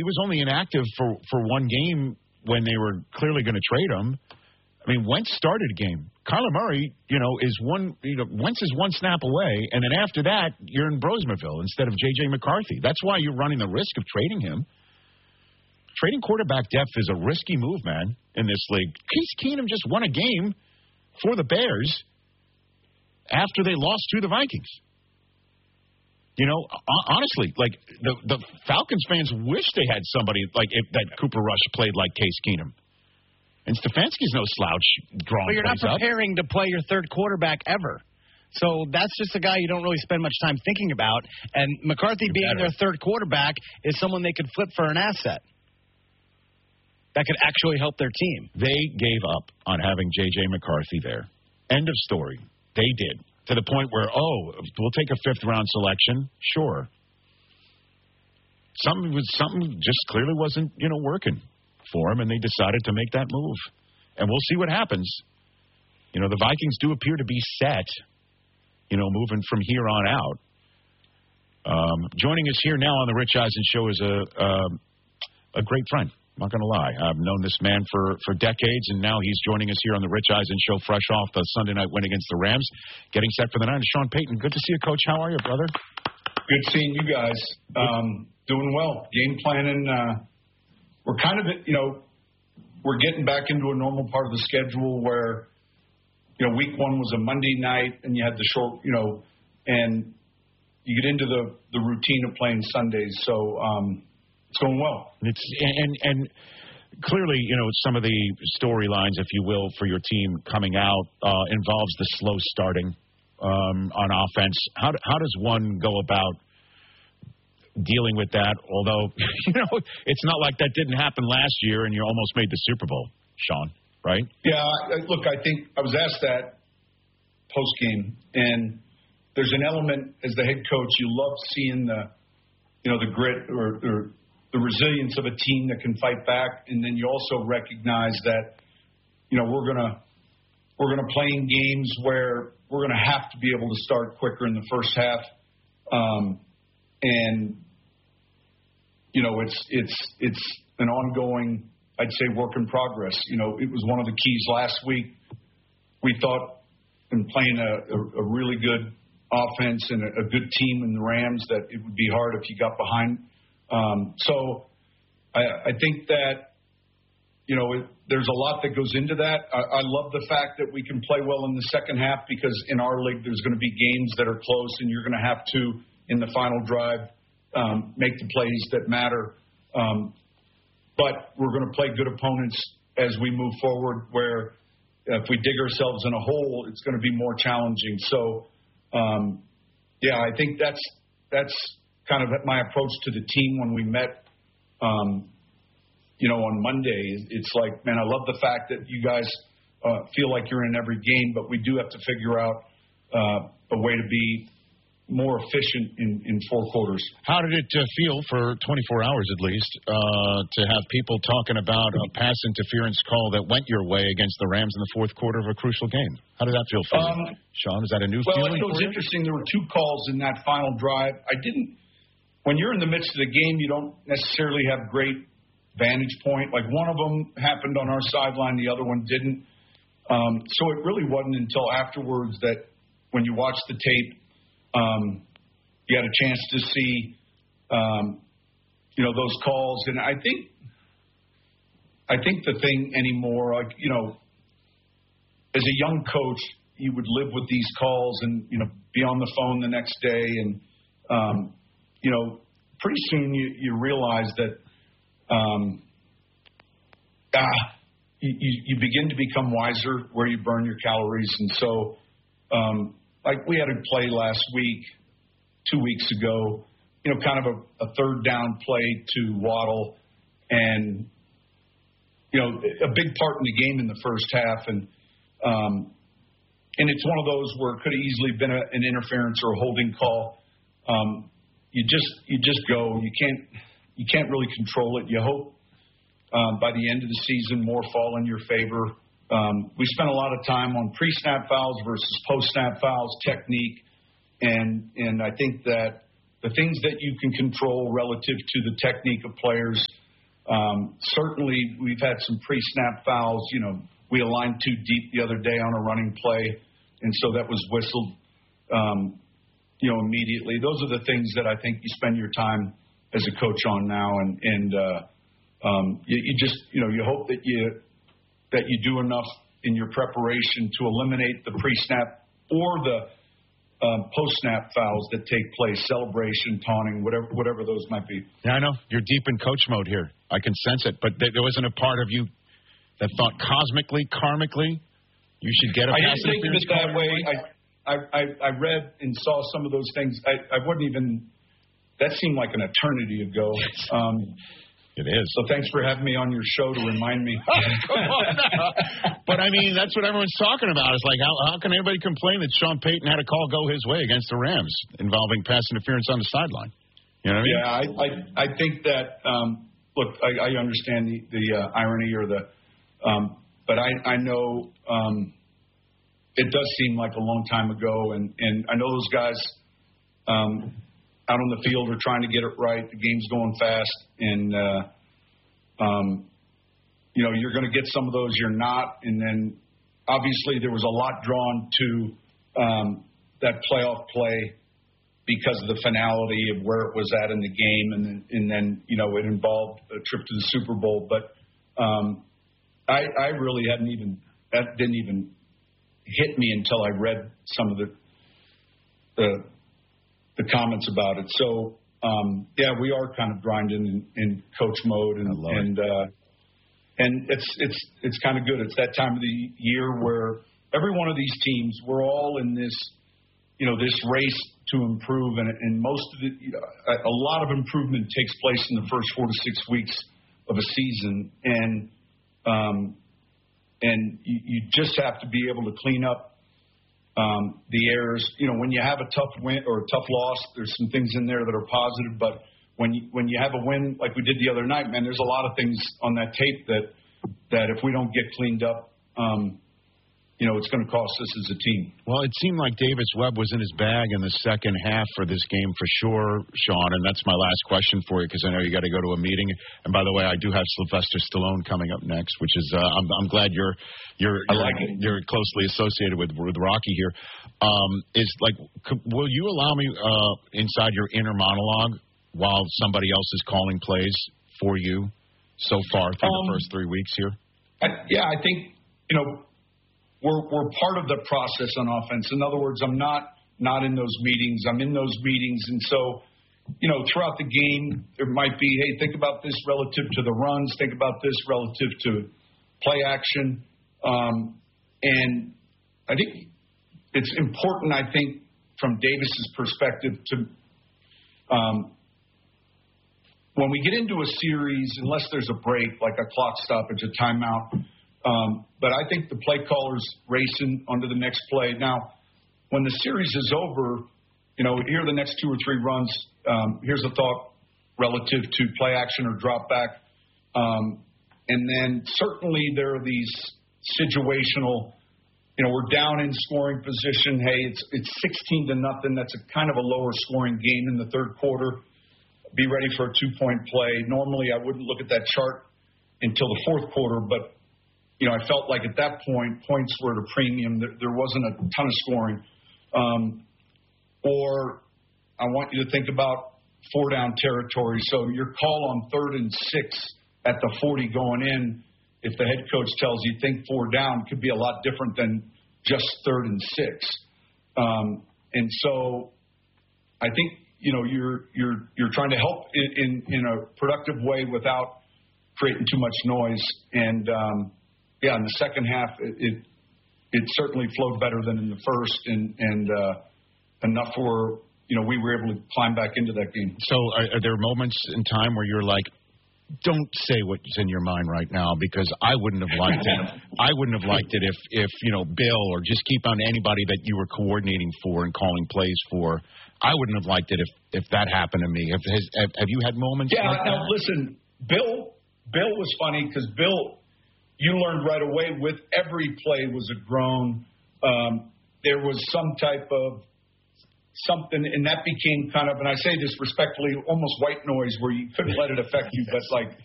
was only inactive for one game when they were clearly going to trade him. I mean, Wentz started a game. Kyler Murray, Wentz is one snap away, and then after that, you're in Rosemerville instead of J.J. McCarthy. That's why you're running the risk of trading him. Trading quarterback depth is a risky move, man, in this league. Case Keenum just won a game for the Bears after they lost to the Vikings. Honestly, like the Falcons fans wish they had somebody like that Cooper Rush played like Case Keenum. And Stefanski's no slouch drawing. But you're not preparing to play your third quarterback ever. So that's just a guy you don't really spend much time thinking about. And McCarthy being their third quarterback is someone they could flip for an asset that could actually help their team. They gave up on having J.J. McCarthy there. End of story. They did. To the point where, we'll take a fifth-round selection. Sure. Something just clearly wasn't, working for him, and they decided to make that move. And we'll see what happens. The Vikings do appear to be set, moving from here on out. Joining us here now on the Rich Eisen Show is a great friend. I'm not going to lie. I've known this man for decades, and now he's joining us here on the Rich Eisen Show, fresh off the Sunday night win against the Rams, getting set for the night. Sean Payton, good to see you, Coach. How are you, brother? Good seeing you guys. Doing well. Game planning. We're kind of, we're getting back into a normal part of the schedule where, week one was a Monday night, and you had the short, and you get into the routine of playing Sundays. So, it's going well. And clearly, some of the storylines, if you will, for your team coming out involves the slow starting on offense. How does one go about dealing with that? Although, it's not like that didn't happen last year and you almost made the Super Bowl, Sean, right? Yeah, look, I think I was asked that post-game, and there's an element as the head coach, you love seeing the grit or the resilience of a team that can fight back, and then you also recognize that, we're gonna play in games where we're gonna have to be able to start quicker in the first half, and it's an ongoing, I'd say, work in progress. It was one of the keys last week. We thought in playing a really good offense and a good team in the Rams that it would be hard if you got behind. So I think that, there's a lot that goes into that. I love the fact that we can play well in the second half because in our league there's going to be games that are close and you're going to have to, in the final drive, make the plays that matter. But we're going to play good opponents as we move forward where if we dig ourselves in a hole, it's going to be more challenging. So, I think that's kind of my approach to the team when we met, on Monday. It's like, man, I love the fact that you guys feel like you're in every game, but we do have to figure out a way to be more efficient in four quarters. How did it feel for 24 hours at least to have people talking about a pass interference call that went your way against the Rams in the fourth quarter of a crucial game? How did that feel for you, Sean? Is that a new feeling? Well, it was interesting. There were two calls in that final drive. When you're in the midst of the game, you don't necessarily have great vantage point. Like one of them happened on our sideline, the other one didn't. So it really wasn't until afterwards that when you watch the tape, you had a chance to see, those calls. And I think the thing anymore, like, as a young coach, you would live with these calls and, be on the phone the next day. And, pretty soon you realize that you begin to become wiser where you burn your calories. And so, like we had a play last week, 2 weeks ago, kind of a third down play to Waddle and, a big part in the game in the first half. And it's one of those where it could have easily been an interference or a holding call. You just go. You can't really control it. You hope by the end of the season more fall in your favor. We spent a lot of time on pre-snap fouls versus post-snap fouls, technique, and I think that the things that you can control relative to the technique of players Certainly, we've had some pre-snap fouls. We aligned too deep the other day on a running play, and so that was whistled, immediately. Those are the things that I think you spend your time as a coach on now, and you just, you hope that you do enough in your preparation to eliminate the pre-snap or the post-snap fouls that take place, celebration, taunting, whatever those might be. Yeah, I know. You're deep in coach mode here. I can sense it. But there wasn't a part of you that thought cosmically, karmically, you should get a pass interference call? I didn't think of it that way. I read and saw some of those things. I wouldn't even – that seemed like an eternity ago. It is. So thanks for having me on your show to remind me. Come on now. But, I mean, that's what everyone's talking about. It's like, how can anybody complain that Sean Payton had a call go his way against the Rams involving pass interference on the sideline? You know what I mean? Yeah, I think that, look, I understand the irony or the but I know it does seem like a long time ago, and I know those guys out on the field are trying to get it right. The game's going fast, and you're going to get some of those you're not. And then obviously there was a lot drawn to that playoff play because of the finality of where it was at in the game, and then it involved a trip to the Super Bowl. But I really didn't even hit me until I read some of the comments about it. So, we are kind of grinding in coach mode, and it's kind of good. It's that time of the year where every one of these teams, we're all in this, this race to improve, and most of a lot of improvement takes place in the first 4 to 6 weeks of a season, and you just have to be able to clean up the errors. When you have a tough win or a tough loss, there's some things in there that are positive. But when you have a win like we did the other night, man, there's a lot of things on that tape that if we don't get cleaned up, it's going to cost us as a team. Well, it seemed like Davis Webb was in his bag in the second half for this game for sure, Sean. And that's my last question for you because I know you got to go to a meeting. And by the way, I do have Sylvester Stallone coming up next, which is I'm glad you're closely associated with Rocky here. Will you allow me inside your inner monologue while somebody else is calling plays for you so far through the first 3 weeks here? I think we're part of the process on offense. In other words, I'm not in those meetings. I'm in those meetings, and so throughout the game there might be, hey, think about this relative to the runs. Think about this relative to play action. And I think it's important, I think, from Davis's perspective to when we get into a series, unless there's a break, like a clock stoppage, a timeout, but I think the play caller's racing onto the next play. Now, when the series is over, here are the next 2 or 3 runs. Here's a thought relative to play action or drop back. And then certainly there are these situational, we're down in scoring position. Hey, it's 16-0. That's a kind of a lower scoring game in the third quarter. Be ready for a 2-point play. Normally I wouldn't look at that chart until the fourth quarter, but I felt like at that point, points were at a premium. There wasn't a ton of scoring. Or I want you to think about 4-down territory. So your call on 3rd and 6 at the 40 going in, if the head coach tells you think 4 down, could be a lot different than just 3rd and 6. And so I think, you're trying to help in a productive way without creating too much noise. And, in the second half, it certainly flowed better than in the first, and enough where we were able to climb back into that game. So, are there moments in time where you're like, don't say what's in your mind right now because I wouldn't have liked it. I wouldn't have liked it if Bill or just keep on anybody that you were coordinating for and calling plays for. I wouldn't have liked it if that happened to me. Have you had moments? Yeah. Like now, listen, Bill was funny because Bill. You learned right away with every play was a groan. There was some type of something, and that became kind of, and I say this respectfully, almost white noise where you couldn't let it affect you. But like